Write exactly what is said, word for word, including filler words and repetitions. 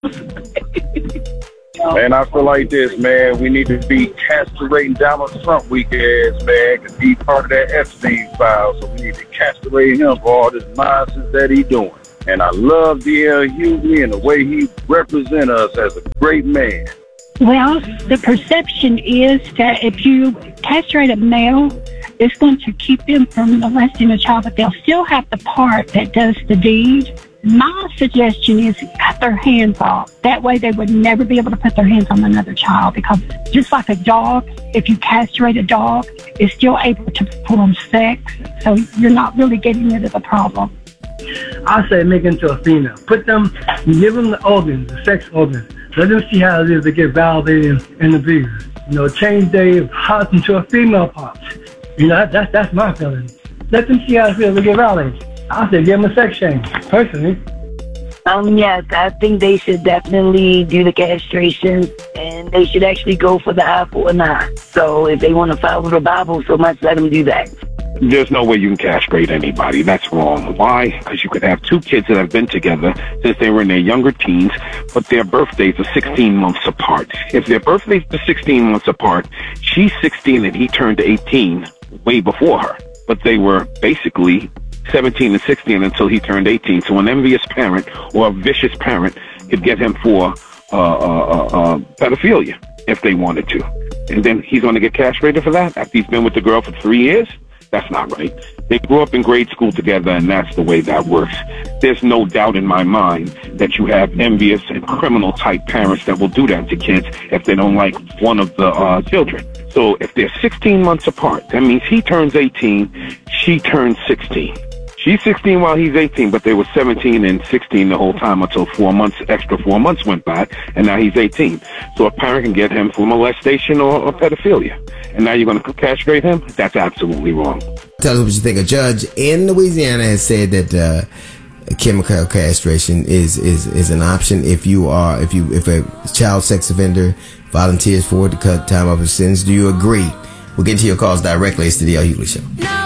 Man, I feel like this, man. We need to be castrating Donald Trump weak ass, man, because he's part of that Epstein file. So we need to castrate him for all this nonsense that he's doing. And I love D L Hughley and the way he represents us as a great man. Well, the perception is that if you castrate a male, it's going to keep them from molesting a child, but they'll still have the part that does the deed. My suggestion is cut their hands off. That way they would never be able to put their hands on another child, because just like a dog, if you castrate a dog, it's still able to perform sex. So you're not really getting rid of the problem. I say make it into a female. Put them, give them the organs, the sex organs. Let them see how it is to get validated and abused. You know, change their parts into a female part. You know, that, that's that's my feeling. Let them see how it feels to get validated. I say give them a sex change, personally. Um, yes, I think they should definitely do the castration, and they should actually go for the eye for an eye. So if they want to follow the Bible so much, let them do that. There's no way you can castrate anybody. That's wrong. Why? Because you could have two kids that have been together since they were in their younger teens, but their birthdays are sixteen months apart. If their birthdays are sixteen months apart, she's sixteen and he turned eighteen way before her. But they were basically seventeen and sixteen until he turned eighteen. So an envious parent or a vicious parent could get him for uh, uh, uh, pedophilia if they wanted to. And then he's going to get castrated for that after he's been with the girl for three years? That's not right. They grew up in grade school together, and that's the way that works. There's no doubt in my mind that you have envious and criminal-type parents that will do that to kids if they don't like one of the uh, children. So if they're sixteen months apart, that means he turns eighteen, she turns sixteen. She's sixteen while he's eighteen, but they were seventeen and sixteen the whole time until four months, extra four months went by, and now he's eighteen. So a parent can get him for molestation or, or pedophilia. And now you're going to castrate him? That's absolutely wrong. Tell us what you think. A judge in Louisiana has said that uh, chemical castration is, is, is an option if you are if you if a child sex offender volunteers for it to cut time off his sentence. Do you agree? We'll get to your calls directly. It's the D L Hughley Show.